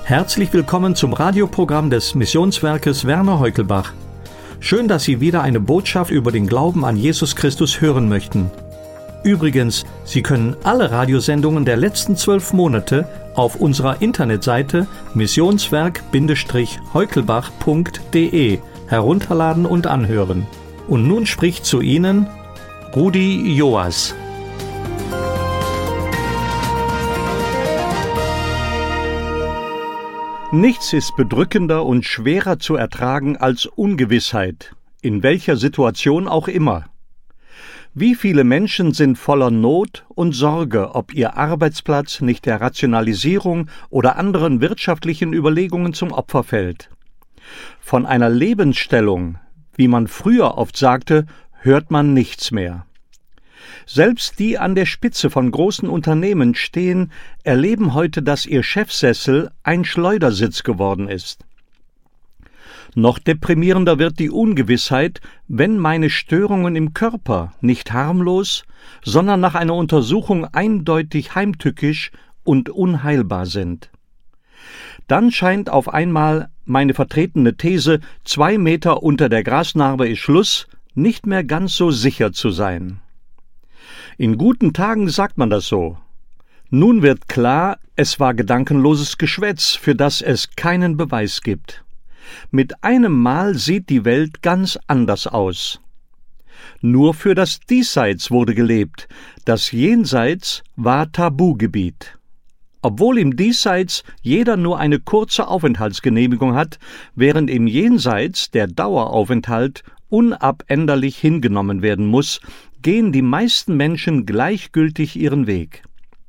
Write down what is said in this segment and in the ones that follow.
Herzlich willkommen zum Radioprogramm des Missionswerkes Werner Heukelbach. Schön, dass Sie wieder eine Botschaft über den Glauben an Jesus Christus hören möchten. Übrigens, Sie können alle Radiosendungen der letzten 12 Monate auf unserer Internetseite missionswerk-heukelbach.de herunterladen und anhören. Und nun spricht zu Ihnen Rudi Joas. Nichts ist bedrückender und schwerer zu ertragen als Ungewissheit, in welcher Situation auch immer. Wie viele Menschen sind voller Not und Sorge, ob ihr Arbeitsplatz nicht der Rationalisierung oder anderen wirtschaftlichen Überlegungen zum Opfer fällt. Von einer Lebensstellung, wie man früher oft sagte, hört man nichts mehr. Selbst die an der Spitze von großen Unternehmen stehen, erleben heute, dass ihr Chefsessel ein Schleudersitz geworden ist. Noch deprimierender wird die Ungewissheit, wenn meine Störungen im Körper nicht harmlos, sondern nach einer Untersuchung eindeutig heimtückisch und unheilbar sind. Dann scheint auf einmal meine vertretene These, 2 Meter unter der Grasnarbe ist Schluss, nicht mehr ganz so sicher zu sein. In guten Tagen sagt man das so. Nun wird klar, es war gedankenloses Geschwätz, für das es keinen Beweis gibt. Mit einem Mal sieht die Welt ganz anders aus. Nur für das Diesseits wurde gelebt, das Jenseits war Tabugebiet. Obwohl im Diesseits jeder nur eine kurze Aufenthaltsgenehmigung hat, während im Jenseits der Daueraufenthalt unabänderlich hingenommen werden muss, gehen die meisten Menschen gleichgültig ihren Weg.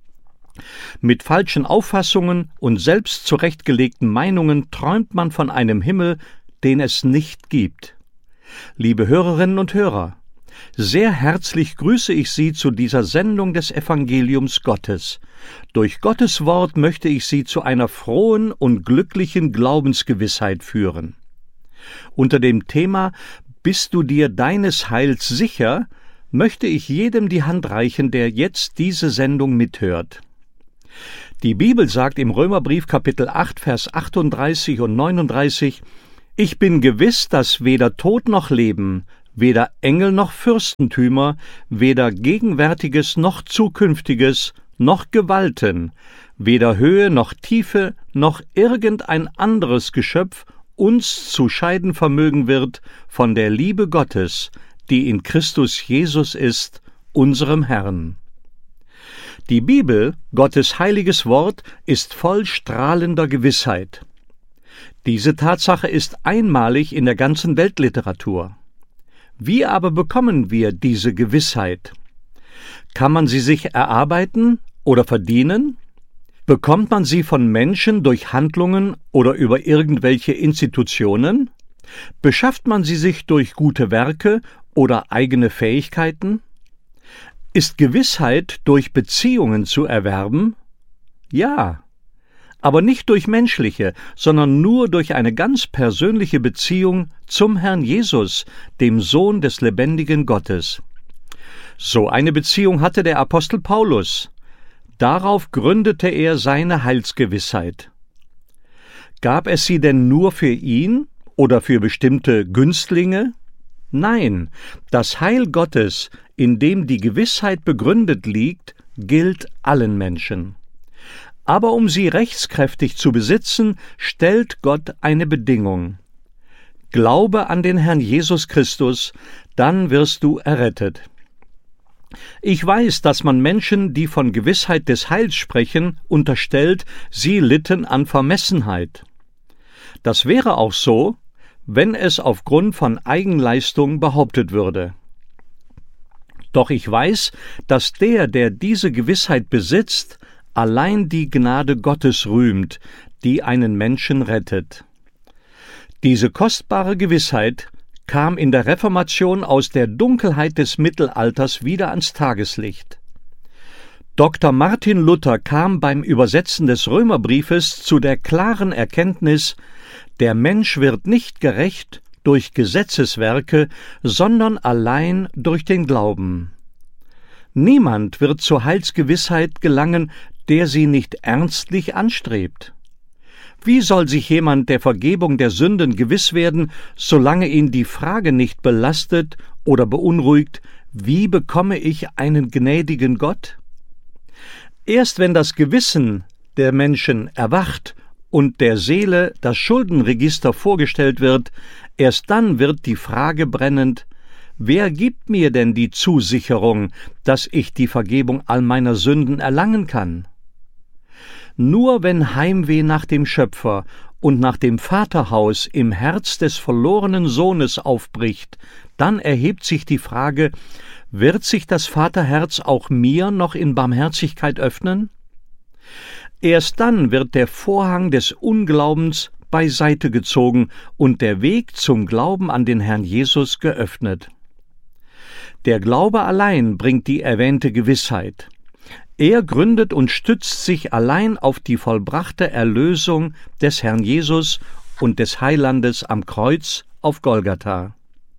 Mit falschen Auffassungen und selbst zurechtgelegten Meinungen träumt man von einem Himmel, den es nicht gibt. Liebe Hörerinnen und Hörer, sehr herzlich grüße ich Sie zu dieser Sendung des Evangeliums Gottes. Durch Gottes Wort möchte ich Sie zu einer frohen und glücklichen Glaubensgewissheit führen. Unter dem Thema »Bist du dir deines Heils sicher?« möchte ich jedem die Hand reichen, der jetzt diese Sendung mithört. Die Bibel sagt im Römerbrief Kapitel 8, Vers 38 und 39, »Ich bin gewiss, dass weder Tod noch Leben, weder Engel noch Fürstentümer, weder Gegenwärtiges noch Zukünftiges, noch Gewalten, weder Höhe noch Tiefe, noch irgendein anderes Geschöpf uns zu scheiden vermögen wird von der Liebe Gottes, die in Christus Jesus ist, unserem Herrn.« Die Bibel, Gottes heiliges Wort, ist voll strahlender Gewissheit. Diese Tatsache ist einmalig in der ganzen Weltliteratur. Wie aber bekommen wir diese Gewissheit? Kann man sie sich erarbeiten oder verdienen? Bekommt man sie von Menschen durch Handlungen oder über irgendwelche Institutionen? Beschafft man sie sich durch gute Werke oder eigene Fähigkeiten? Ist Gewissheit durch Beziehungen zu erwerben? Ja, aber nicht durch menschliche, sondern nur durch eine ganz persönliche Beziehung zum Herrn Jesus, dem Sohn des lebendigen Gottes. So eine Beziehung hatte der Apostel Paulus. Darauf gründete er seine Heilsgewissheit. Gab es sie denn nur für ihn oder für bestimmte Günstlinge? Nein, das Heil Gottes, in dem die Gewissheit begründet liegt, gilt allen Menschen. Aber um sie rechtskräftig zu besitzen, stellt Gott eine Bedingung. Glaube an den Herrn Jesus Christus, dann wirst du errettet. Ich weiß, dass man Menschen, die von Gewissheit des Heils sprechen, unterstellt, sie litten an Vermessenheit. Das wäre auch so, wenn es aufgrund von Eigenleistung behauptet würde. Doch ich weiß, dass der diese Gewissheit besitzt, allein die Gnade Gottes rühmt, die einen Menschen rettet. Diese kostbare Gewissheit kam in der Reformation aus der Dunkelheit des Mittelalters wieder ans Tageslicht. Dr. Martin Luther kam beim Übersetzen des Römerbriefes zu der klaren Erkenntnis, der Mensch wird nicht gerecht durch Gesetzeswerke, sondern allein durch den Glauben. Niemand wird zur Heilsgewissheit gelangen, der sie nicht ernstlich anstrebt. Wie soll sich jemand der Vergebung der Sünden gewiss werden, solange ihn die Frage nicht belastet oder beunruhigt, wie bekomme ich einen gnädigen Gott? Erst wenn das Gewissen der Menschen erwacht und der Seele das Schuldenregister vorgestellt wird, erst dann wird die Frage brennend: Wer gibt mir denn die Zusicherung, dass ich die Vergebung all meiner Sünden erlangen kann? Nur wenn Heimweh nach dem Schöpfer und nach dem Vaterhaus im Herz des verlorenen Sohnes aufbricht, dann erhebt sich die Frage: Wird sich das Vaterherz auch mir noch in Barmherzigkeit öffnen? Erst dann wird der Vorhang des Unglaubens beiseite gezogen und der Weg zum Glauben an den Herrn Jesus geöffnet. Der Glaube allein bringt die erwähnte Gewissheit. Er gründet und stützt sich allein auf die vollbrachte Erlösung des Herrn Jesus und des Heilandes am Kreuz auf Golgatha.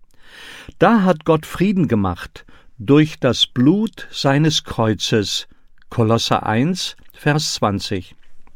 Da hat Gott Frieden gemacht durch das Blut seines Kreuzes. Kolosser 1, Vers 20.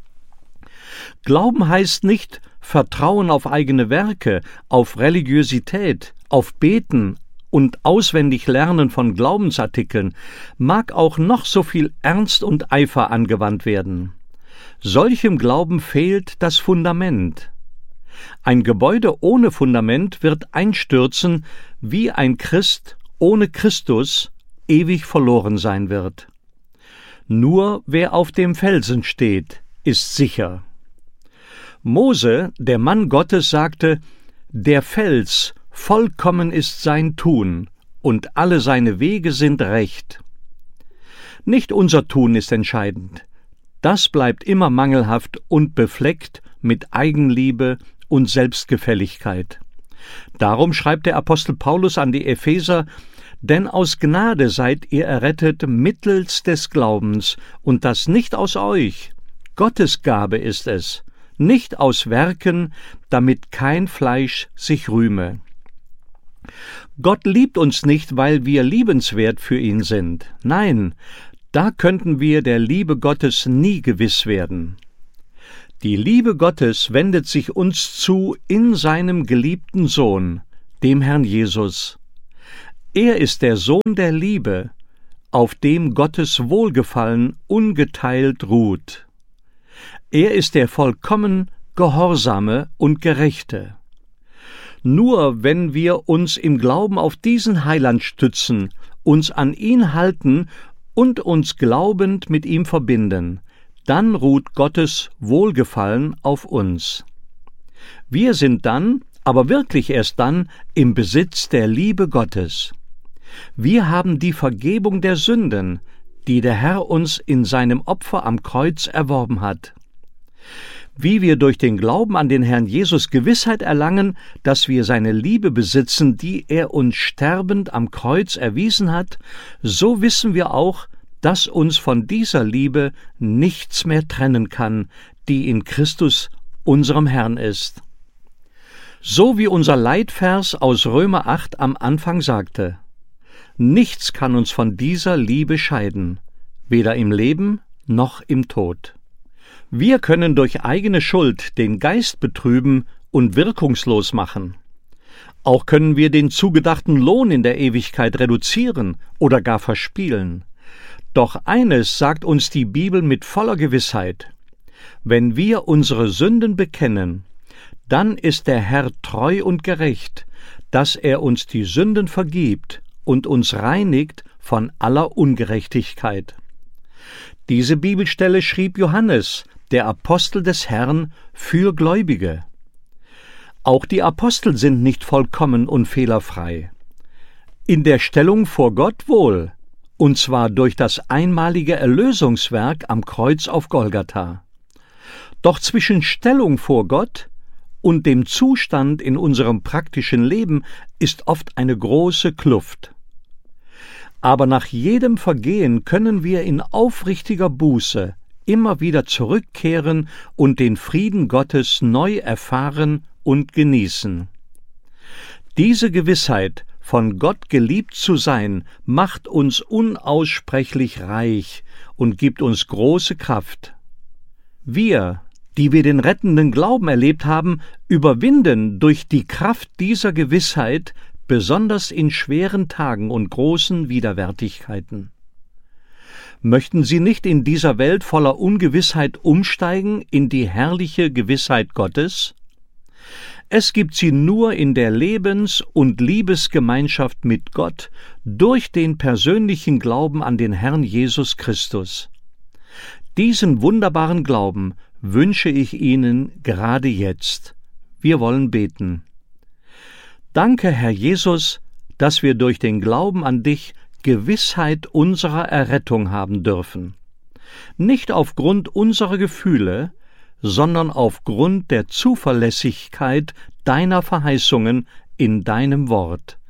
Glauben heißt nicht Vertrauen auf eigene Werke, auf Religiosität, auf Beten und auswendig Lernen von Glaubensartikeln, mag auch noch so viel Ernst und Eifer angewandt werden. Solchem Glauben fehlt das Fundament. Ein Gebäude ohne Fundament wird einstürzen, wie ein Christ ohne Christus ewig verloren sein wird. Nur wer auf dem Felsen steht, ist sicher. Mose, der Mann Gottes, sagte: Der Fels, vollkommen ist sein Tun, und alle seine Wege sind recht. Nicht unser Tun ist entscheidend. Das bleibt immer mangelhaft und befleckt mit Eigenliebe und Selbstgefälligkeit. Darum schreibt der Apostel Paulus an die Epheser: Denn aus Gnade seid ihr errettet mittels des Glaubens, und das nicht aus euch. Gottes Gabe ist es, nicht aus Werken, damit kein Fleisch sich rühme. Gott liebt uns nicht, weil wir liebenswert für ihn sind. Nein, da könnten wir der Liebe Gottes nie gewiss werden. Die Liebe Gottes wendet sich uns zu in seinem geliebten Sohn, dem Herrn Jesus. Er ist der Sohn der Liebe, auf dem Gottes Wohlgefallen ungeteilt ruht. Er ist der vollkommen Gehorsame und Gerechte. Nur wenn wir uns im Glauben auf diesen Heiland stützen, uns an ihn halten und uns glaubend mit ihm verbinden, dann ruht Gottes Wohlgefallen auf uns. Wir sind dann, aber wirklich erst dann, im Besitz der Liebe Gottes. Wir haben die Vergebung der Sünden, die der Herr uns in seinem Opfer am Kreuz erworben hat. Wie wir durch den Glauben an den Herrn Jesus Gewissheit erlangen, dass wir seine Liebe besitzen, die er uns sterbend am Kreuz erwiesen hat, so wissen wir auch, dass uns von dieser Liebe nichts mehr trennen kann, die in Christus unserem Herrn ist. So wie unser Leitvers aus Römer 8 am Anfang sagte: Nichts kann uns von dieser Liebe scheiden, weder im Leben noch im Tod. Wir können durch eigene Schuld den Geist betrüben und wirkungslos machen. Auch können wir den zugedachten Lohn in der Ewigkeit reduzieren oder gar verspielen. Doch eines sagt uns die Bibel mit voller Gewissheit: Wenn wir unsere Sünden bekennen, dann ist der Herr treu und gerecht, dass er uns die Sünden vergibt und uns reinigt von aller Ungerechtigkeit. Diese Bibelstelle schrieb Johannes, der Apostel des Herrn, für Gläubige. Auch die Apostel sind nicht vollkommen und fehlerfrei. In der Stellung vor Gott wohl, und zwar durch das einmalige Erlösungswerk am Kreuz auf Golgatha. Doch zwischen Stellung vor Gott und dem Zustand in unserem praktischen Leben ist oft eine große Kluft. Aber nach jedem Vergehen können wir in aufrichtiger Buße immer wieder zurückkehren und den Frieden Gottes neu erfahren und genießen. Diese Gewissheit, von Gott geliebt zu sein, macht uns unaussprechlich reich und gibt uns große Kraft. Wir, die wir den rettenden Glauben erlebt haben, überwinden durch die Kraft dieser Gewissheit, besonders in schweren Tagen und großen Widerwärtigkeiten. Möchten Sie nicht in dieser Welt voller Ungewissheit umsteigen in die herrliche Gewissheit Gottes? Es gibt sie nur in der Lebens- und Liebesgemeinschaft mit Gott durch den persönlichen Glauben an den Herrn Jesus Christus. Diesen wunderbaren Glauben wünsche ich Ihnen gerade jetzt. Wir wollen beten. Danke, Herr Jesus, dass wir durch den Glauben an dich Gewissheit unserer Errettung haben dürfen. Nicht aufgrund unserer Gefühle, sondern aufgrund der Zuverlässigkeit deiner Verheißungen in deinem Wort.